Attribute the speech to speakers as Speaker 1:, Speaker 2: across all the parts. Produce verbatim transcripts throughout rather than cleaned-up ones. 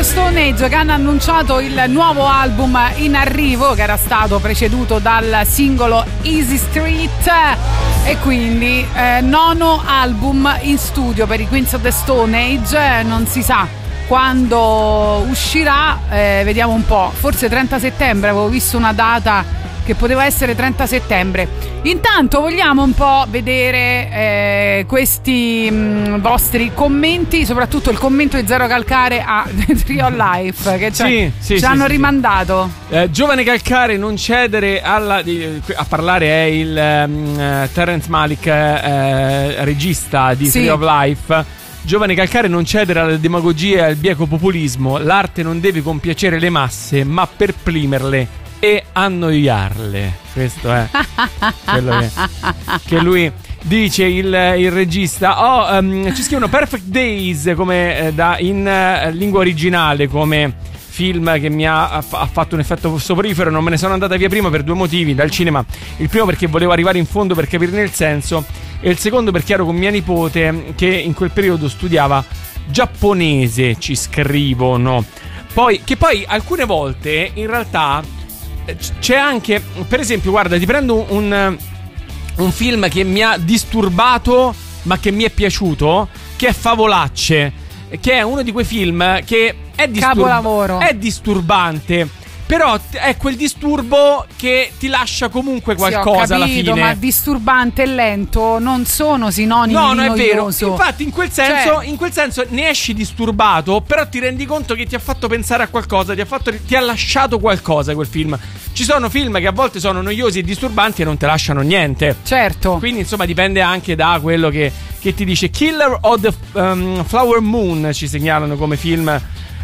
Speaker 1: Stone Age, che hanno annunciato il nuovo album in arrivo, che era stato preceduto dal singolo Easy Street, e quindi eh, nono album in studio per i Queens of the Stone Age. Non si sa quando uscirà, eh, vediamo un po', forse trenta settembre, avevo visto una data che poteva essere trenta settembre. Intanto vogliamo un po' vedere eh, questi mh, vostri commenti, soprattutto il commento di Zero Calcare a Trio Life, che
Speaker 2: sì, sì,
Speaker 1: ci
Speaker 2: sì,
Speaker 1: hanno
Speaker 2: sì,
Speaker 1: rimandato.
Speaker 2: Eh, giovane Calcare, non cedere alla... Di, a parlare è il um, Terrence Malick, eh, regista di
Speaker 1: sì.
Speaker 2: Trio of Life. Giovane Calcare, non cedere alla demagogia e al bieco populismo. L'arte non deve compiacere le masse, ma perprimerle e annoiarle. Questo è quello che, che lui dice, il, il regista. Oh, um, ci scrivono Perfect Days come eh, da, in uh, lingua originale come film che mi ha, ha fatto un effetto soporifero. Non me ne sono andata via prima per due motivi dal cinema. Il primo perché volevo arrivare in fondo per capirne il senso, e il secondo perché ero con mia nipote che in quel periodo studiava giapponese, ci scrivono. Poi, che poi alcune volte in realtà c'è anche, per esempio, guarda, ti prendo un, un film che mi ha disturbato ma che mi è piaciuto, che è Favolacce, che è uno di quei film che è, disturb-
Speaker 1: capolavoro. È
Speaker 2: disturbante, però è quel disturbo che ti lascia comunque qualcosa, sì,
Speaker 1: alla
Speaker 2: fine.
Speaker 1: Ma disturbante e lento non sono sinonimi.
Speaker 2: No, non è vero.
Speaker 1: Noioso.
Speaker 2: Infatti in quel senso,
Speaker 1: cioè...
Speaker 2: in quel senso ne esci disturbato, però ti rendi conto che ti ha fatto pensare a qualcosa, ti ha, fatto, ti ha lasciato qualcosa quel film. Ci sono film che a volte sono noiosi e disturbanti e non te lasciano niente.
Speaker 1: Certo.
Speaker 2: Quindi insomma dipende anche da quello che, che ti dice. Killer of the um, Flower Moon ci segnalano come film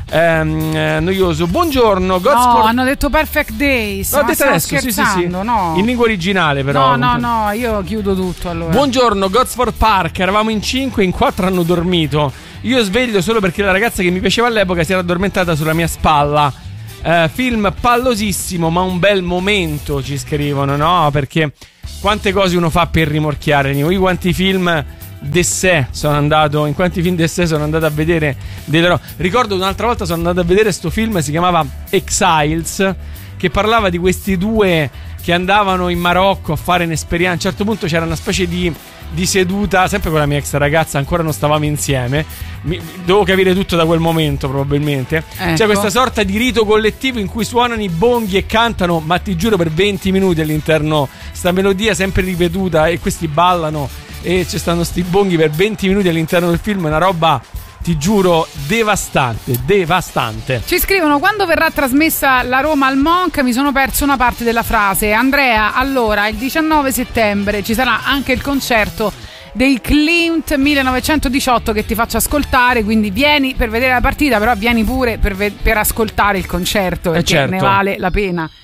Speaker 2: Um, eh, noioso. Buongiorno, God's
Speaker 1: No,
Speaker 2: for...
Speaker 1: hanno detto Perfect Days.
Speaker 2: L'ho
Speaker 1: ma
Speaker 2: detto adesso,
Speaker 1: scherzando,
Speaker 2: sì, sì, sì.
Speaker 1: No.
Speaker 2: In lingua originale però.
Speaker 1: No, no, no, io chiudo tutto allora.
Speaker 2: Buongiorno, Gosford Park. Eravamo in cinque, in quattro hanno dormito. Io sveglio solo perché la ragazza che mi piaceva all'epoca si era addormentata sulla mia spalla. uh, Film pallosissimo, ma un bel momento, ci scrivono, no? Perché quante cose uno fa per rimorchiare. Io quanti film d'essè sono andato, in quanti film d'essè sono andato a vedere delle ro- ricordo un'altra volta sono andato a vedere sto film, si chiamava Exiles, che parlava di questi due che andavano in Marocco a fare un'esperienza. A un certo punto c'era una specie di, di seduta, sempre con la mia ex ragazza, ancora non stavamo insieme. Mi, devo capire tutto da quel momento probabilmente. Ecco. C'è questa sorta di rito collettivo in cui suonano i bonghi e cantano, ma ti giuro per venti minuti all'interno, sta melodia sempre ripetuta, e questi ballano e ci stanno sti bonghi per venti minuti all'interno del film. È una roba, ti giuro, devastante, devastante.
Speaker 1: Ci scrivono: quando verrà trasmessa la Roma al Monk? Mi sono perso una parte della frase. Andrea, allora il diciannove settembre ci sarà anche il concerto dei Klimt millenovecentodiciotto che ti faccio ascoltare, quindi vieni per vedere la partita, però vieni pure per, ve- per ascoltare il concerto, perché
Speaker 2: eh certo.
Speaker 1: ne vale la pena.